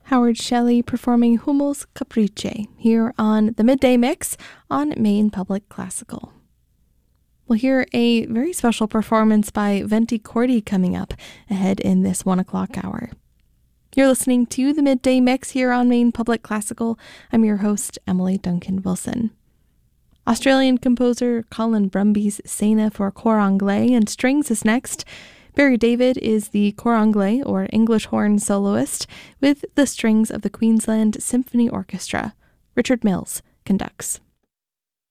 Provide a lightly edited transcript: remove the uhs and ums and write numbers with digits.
Howard Shelley performing Hummel's Caprice here on the Midday Mix on Maine Public Classical. We'll hear a very special performance by Venti Cordi coming up ahead in this 1 o'clock hour. You're listening to the Midday Mix here on Maine Public Classical. I'm your host, Emily Duncan Wilson. Australian composer Colin Brumby's Sena for Cor Anglais and Strings is next. Barry David is the Cor Anglais, or English horn soloist, with the strings of the Queensland Symphony Orchestra. Richard Mills conducts.